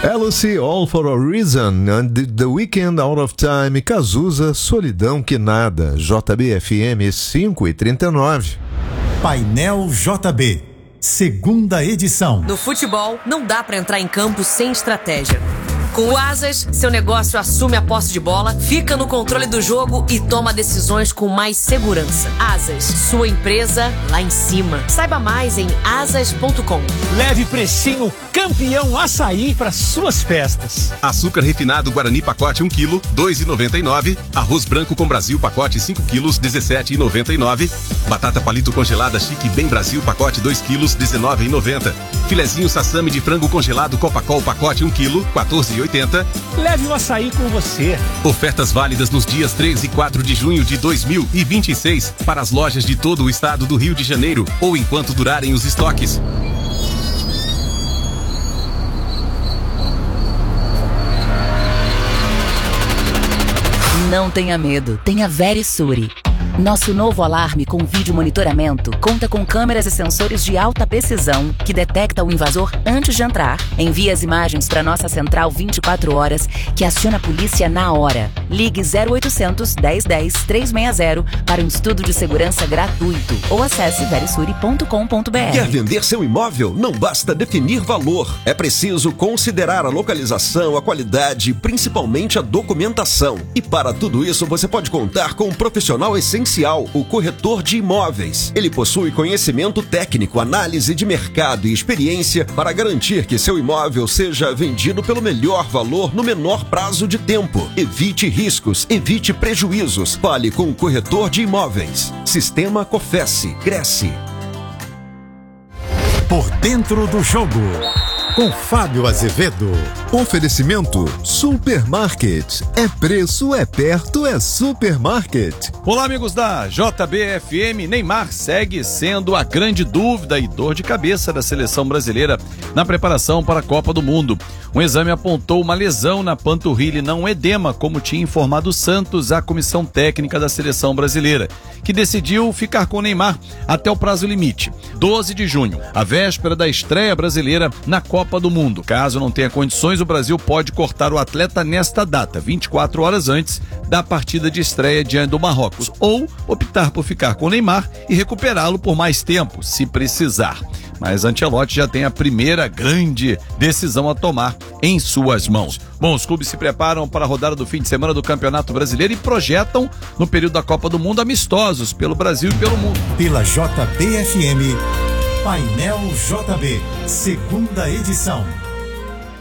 LC All for a Reason, and The Weekend Out of Time, Cazuza, Solidão que Nada, JBFM 5h39. Painel JB, segunda edição. No futebol, não dá pra entrar em campo sem estratégia. Com o Asas, seu negócio assume a posse de bola, fica no controle do jogo e toma decisões com mais segurança. Asas, sua empresa lá em cima. Saiba mais em asas.com. Leve precinho campeão açaí para suas festas. Açúcar refinado Guarani pacote 1 kg, 2,99. Arroz branco com Brasil pacote 5 kg, 17,99. Batata palito congelada Chique Bem Brasil pacote 2 kg, 19,90. Filezinho sassami de frango congelado Copacol pacote 1 kg, 14,80. Leve o açaí com você. Ofertas válidas nos dias 3 e 4 de junho de 2026 para as lojas de todo o estado do Rio de Janeiro ou enquanto durarem os estoques. Não tenha medo, tenha Verisure. Nosso novo alarme com vídeo monitoramento conta com câmeras e sensores de alta precisão que detecta o invasor antes de entrar, envia as imagens para nossa central 24 horas que aciona a polícia na hora. Ligue 0800 1010 360 para um estudo de segurança gratuito ou acesse verisure.com.br. Quer vender seu imóvel? Não basta definir valor. É preciso considerar a localização, a qualidade e principalmente a documentação. E para tudo isso você pode contar com um profissional essencial, o corretor de imóveis. Ele possui conhecimento técnico, análise de mercado e experiência para garantir que seu imóvel seja vendido pelo melhor valor no menor prazo de tempo. Evite riscos, evite prejuízos. Fale com o corretor de imóveis. Sistema Cofesse. Cresce. Por dentro do jogo, com Fábio Azevedo. Oferecimento Supermarket. É preço, é perto, é Supermarket. Olá, amigos da JBFM. Neymar segue sendo a grande dúvida e dor de cabeça da seleção brasileira na preparação para a Copa do Mundo. Um exame apontou uma lesão na panturrilha e não um edema, como tinha informado o Santos, a comissão técnica da seleção brasileira, que decidiu ficar com o Neymar até o prazo limite, 12 de junho, a véspera da estreia brasileira na Copa do Mundo. Caso não tenha condições, o Brasil pode cortar o atleta nesta data, 24 horas antes da partida de estreia diante do Marrocos, ou optar por ficar com o Neymar e recuperá-lo por mais tempo, se precisar. Mas Ancelotti já tem a primeira grande decisão a tomar em suas mãos. Bom, os clubes se preparam para a rodada do fim de semana do Campeonato Brasileiro e projetam, no período da Copa do Mundo, amistosos pelo Brasil e pelo mundo. Pela JBFM, Painel JB, segunda edição.